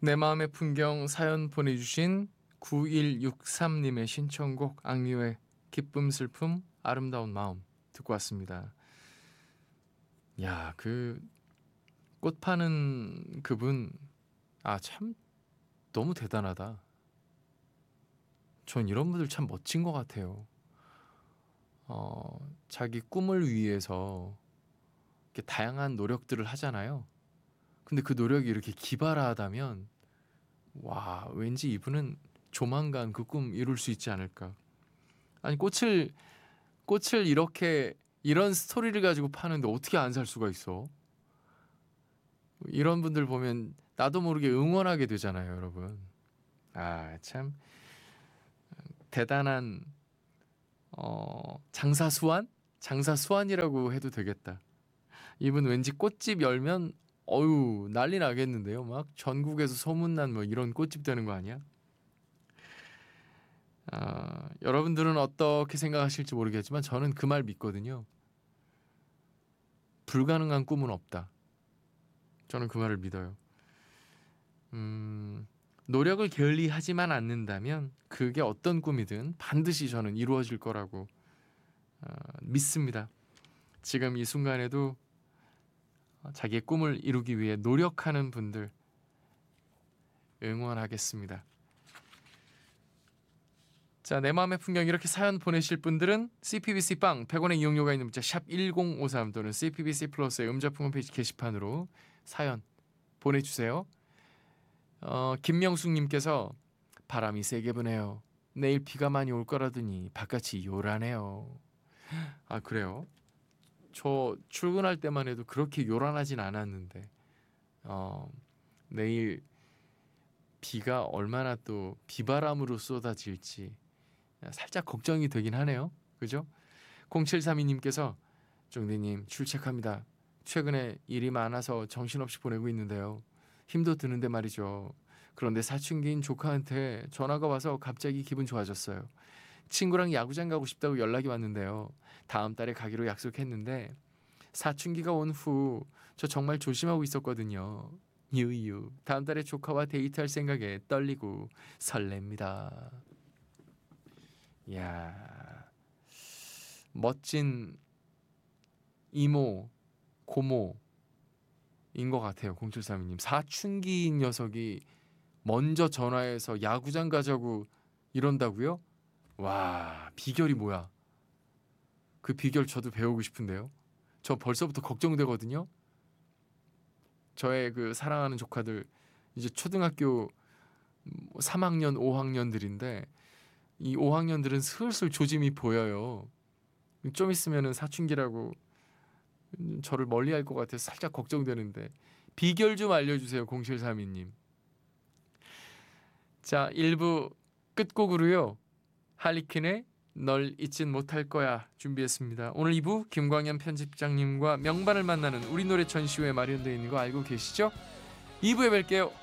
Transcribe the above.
내 마음의 풍경 사연 보내주신 9163님의 신청곡 악뮤의 기쁨 슬픔 아름다운 마음 듣고 왔습니다. 야, 그 꽃 파는 그분 참 너무 대단하다. 전 이런 분들 참 멋진 것 같아요. 자기 꿈을 위해서 이렇게 다양한 노력들을 하잖아요. 근데 그 노력이 이렇게 기발하다면 와, 왠지 이분은 조만간 그 꿈 이룰 수 있지 않을까. 아니, 꽃을 이렇게 이런 스토리를 가지고 파는데 어떻게 안 살 수가 있어? 이런 분들 보면 나도 모르게 응원하게 되잖아요, 여러분. 참 대단한 장사수완? 장사수완이라고 해도 되겠다. 이분 왠지 꽃집 열면 어유 난리 나겠는데요. 막 전국에서 소문난 뭐 이런 꽃집 되는 거 아니야? 여러분들은 어떻게 생각하실지 모르겠지만 저는 그 말 믿거든요. 불가능한 꿈은 없다. 저는 그 말을 믿어요. 노력을 게을리하지만 않는다면 그게 어떤 꿈이든 반드시 저는 이루어질 거라고 믿습니다. 지금 이 순간에도 자기의 꿈을 이루기 위해 노력하는 분들 응원하겠습니다. 자, 내 마음의 풍경 이렇게 사연 보내실 분들은 CPBC 빵 100원의 이용료가 있는 문자 샵 1053 또는 CPBC 플러스의 음자풍 홈페이지 게시판으로 사연 보내주세요. 김명숙님께서 바람이 세게 부네요. 내일 비가 많이 올 거라더니 바깥이 요란해요. 그래요? 저 출근할 때만 해도 그렇게 요란하진 않았는데 내일 비가 얼마나 또 비바람으로 쏟아질지 살짝 걱정이 되긴 하네요. 그죠? 0732님께서 종대님 출첵합니다. 최근에 일이 많아서 정신없이 보내고 있는데요. 힘도 드는데 말이죠. 그런데 사춘기인 조카한테 전화가 와서 갑자기 기분 좋아졌어요. 친구랑 야구장 가고 싶다고 연락이 왔는데요. 다음 달에 가기로 약속했는데 사춘기가 온 후 저 정말 조심하고 있었거든요. 유유. 다음 달에 조카와 데이트할 생각에 떨리고 설렙니다. 이야, 멋진 이모, 고모인 것 같아요. 0732님. 사춘기인 녀석이 먼저 전화해서 야구장 가자고 이런다고요? 와, 비결이 뭐야? 그 비결 저도 배우고 싶은데요. 저 벌써부터 걱정되거든요. 저의 그 사랑하는 조카들 이제 초등학교 3학년, 5학년들인데 이 5학년들은 슬슬 조짐이 보여요. 좀 있으면은 사춘기라고 저를 멀리할 것 같아서 살짝 걱정되는데 비결 좀 알려주세요. 0732님. 자, 1부 끝곡으로요. 할리퀸의 널 잊진 못할 거야 준비했습니다. 오늘 2부 김광현 편집장님과 명반을 만나는 우리 노래 전시회 마련되어 있는 거 알고 계시죠? 2부에 뵐게요.